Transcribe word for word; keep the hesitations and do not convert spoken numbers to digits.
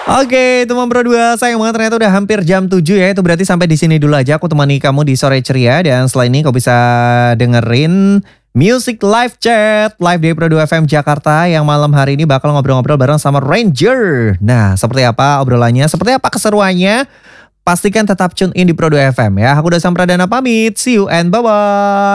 Oke, teman Pro dua, sayang banget ternyata udah hampir jam tujuh ya. Itu berarti sampai di sini dulu aja aku temani kamu di sore ceria, dan setelah ini kau bisa dengerin Music Live Chat live di Pro dua F M Jakarta yang malam hari ini bakal ngobrol-ngobrol bareng sama Ranger. Nah, seperti apa obrolannya? Seperti apa keseruannya? Pastikan tetap tune in di Pro dua F M ya. Aku udah Sam Pradana pamit. See you and bye-bye.